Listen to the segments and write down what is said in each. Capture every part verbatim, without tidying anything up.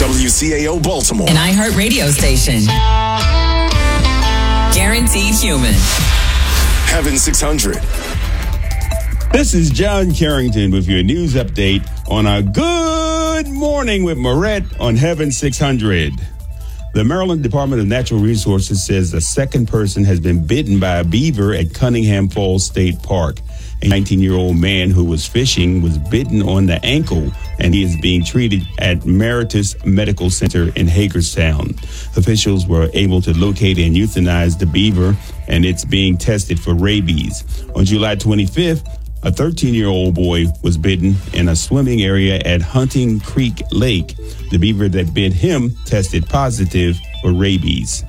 W C A O Baltimore. An iHeart radio station. Guaranteed human. Heaven six hundred. This is John Carrington with your news update on a Good Morning with Moret on Heaven six hundred. The Maryland Department of Natural Resources says a second person has been bitten by a beaver at Cunningham Falls State Park. A nineteen-year-old man who was fishing was bitten on the ankle, and he is being treated at Meritus Medical Center in Hagerstown. Officials were able to locate and euthanize the beaver, and it's being tested for rabies. On July twenty-fifth, a thirteen-year-old boy was bitten in a swimming area at Hunting Creek Lake. The beaver that bit him tested positive for rabies.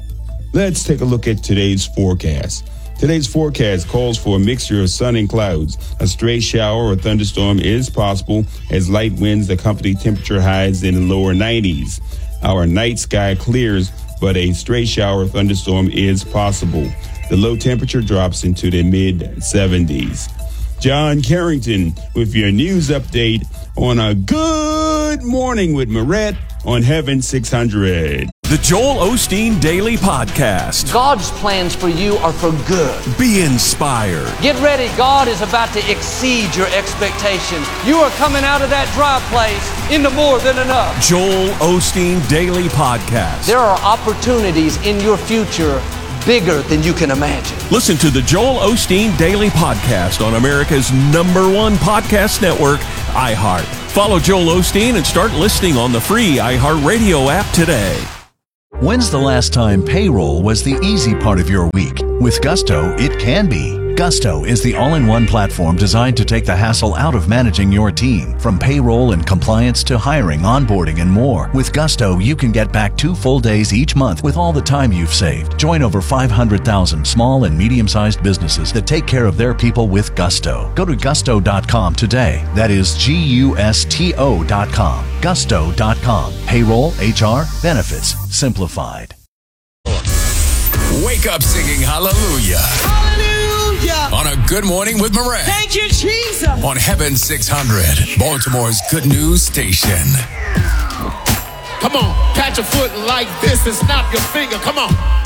Let's take a look at today's forecast. Today's forecast calls for a mixture of sun and clouds. A stray shower or thunderstorm is possible as light winds accompany temperature highs in the lower nineties. Our night sky clears, but a stray shower or thunderstorm is possible. The low temperature drops into the mid seventies. John Carrington with your news update on a Good Morning with Moret on Heaven six hundred. The Joel Osteen Daily Podcast. God's plans for you are for good. Be inspired. Get ready. God is about to exceed your expectations. You are coming out of that dry place into more than enough. Joel Osteen Daily Podcast. There are opportunities in your future bigger than you can imagine. Listen to the Joel Osteen Daily Podcast on America's number one podcast network, iHeart. Follow Joel Osteen and start listening on the free iHeartRadio app today. When's the last time payroll was the easy part of your week? With Gusto, it can be. Gusto is the all-in-one platform designed to take the hassle out of managing your team. From payroll and compliance to hiring, onboarding, and more. With Gusto, you can get back two full days each month with all the time you've saved. Join over five hundred thousand small and medium-sized businesses that take care of their people with Gusto. Go to gusto dot com today. That is G U S T O dot com. gusto dot com. Payroll, H R, benefits, simplified. Wake up singing hallelujah. Hallelujah. On a Good Morning with Moret. Thank you, Jesus. On Heaven six hundred, Baltimore's good news station. Come on, pat your foot like this and snap your finger. Come on.